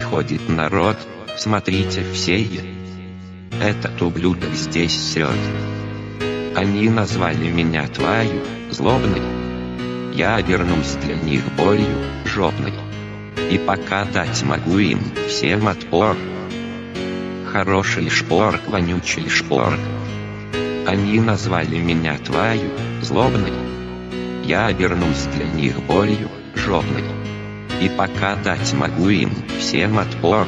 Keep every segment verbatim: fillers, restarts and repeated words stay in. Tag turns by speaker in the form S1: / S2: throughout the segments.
S1: подходит народ, смотрите все. Этот ублюдок здесь срет. Они назвали меня твою, злобной. Я обернусь для них болью, жопной. И пока дать могу им всем отпор. Хороший шпорк, вонючий шпорк. Они назвали меня твою, злобной. Я обернусь для них болью, жопной. И пока дать могу им всем отпор.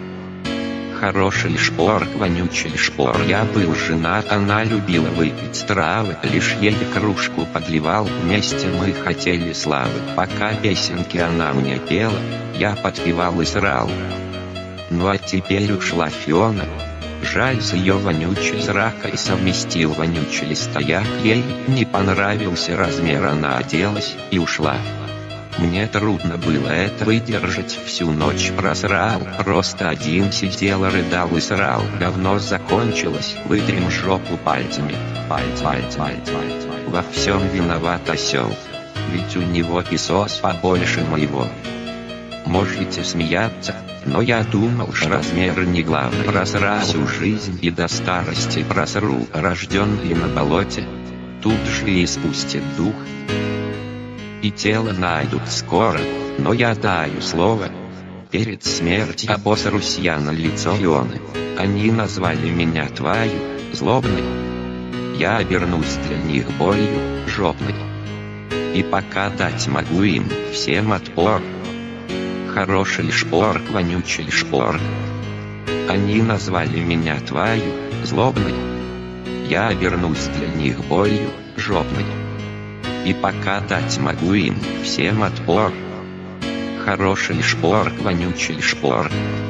S1: Хороший шпорк, вонючий шпор. Я был женат, она любила выпить травы. Лишь ей кружку подливал, вместе мы хотели славы. Пока песенки она мне пела, я подпевал и срал. Ну а теперь ушла Фиона. Жаль, с ее вонючей зракой совместил вонючий стояк. Ей не понравился размер, она оделась и ушла. Мне трудно было это выдержать, всю ночь просрал. Просто один сидел, рыдал и срал. Говно закончилось, вытрем жопу пальцами. Пальц, пальц, пальц, пальц. Во всем виноват осел, ведь у него песос побольше моего. Можете смеяться, но я думал, что размер не главный. Просрал всю жизнь и до старости просру. Рожденный на болоте, тут же и спустит дух. И тело найдут скоро, но я даю слово. Перед смертью обосрусь я на лицо Фионы. Они назвали меня твою, злобной. Я обернусь для них болью, жопной. И пока дать могу им всем отпор. Хороший шпорк, вонючий шпорк. Они назвали меня твою, злобной. Я обернусь для них болью, жопной. И пока дать могу им всем отпор. Хороший шпорк, вонючий шпорк.